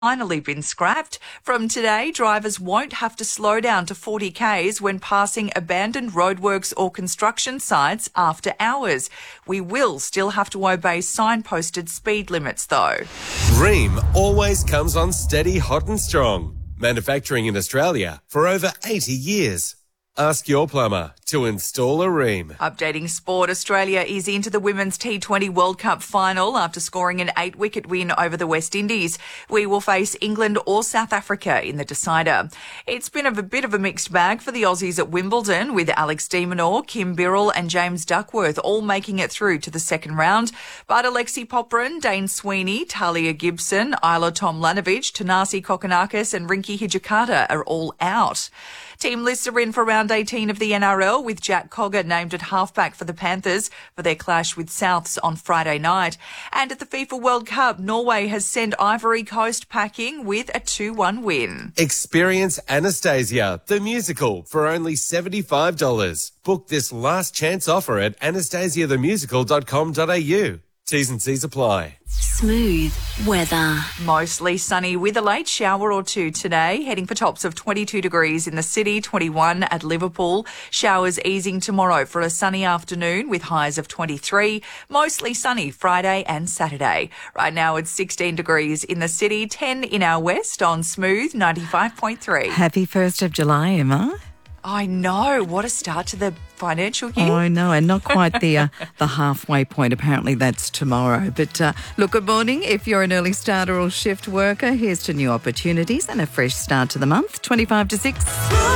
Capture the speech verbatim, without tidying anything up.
finally been scrapped. From today, drivers won't have to slow down to forty kays when passing abandoned roadworks or construction sites after hours. We will still have to obey signposted speed limits though. Rheem always comes on steady, hot and strong. Manufacturing in Australia for over eighty years. Ask your plumber to install a Rheem. Updating sport, Australia is into the Women's T twenty World Cup final after scoring an eight-wicket win over the West Indies. We will face England or South Africa in the decider. It's been a bit of a mixed bag for the Aussies at Wimbledon, with Alex de Minaur, Kim Birrell and James Duckworth all making it through to the second round. But Alexei Popyrin, Dane Sweeney, Talia Gibson, Isla Tomljanovic, Thanasi Kokkinakis and Rinky Hijikata are all out. Team lists are in for round eighteen of the N R L, with Jack Cogger named at halfback for the Panthers for their clash with Souths on Friday night. And at the FIFA World Cup, Norway has sent Ivory Coast packing with a two one win. Experience Anastasia, the musical, for only seventy-five dollars. Book this last chance offer at anastasia the musical dot com dot a u. T's and C's apply. Smooth weather. Mostly sunny with a late shower or two today, heading for tops of twenty-two degrees in the city, twenty-one at Liverpool. Showers easing tomorrow for a sunny afternoon with highs of twenty-three. Mostly sunny Friday and Saturday. Right now it's sixteen degrees in the city, ten in our west on Smooth ninety-five point three. Happy first of July, Emma. I know. What a start to the financial year. Oh, I know, and not quite the uh, the halfway point. Apparently that's tomorrow. But uh, look, good morning. If you're an early starter or shift worker, here's to new opportunities and a fresh start to the month. twenty-five to six.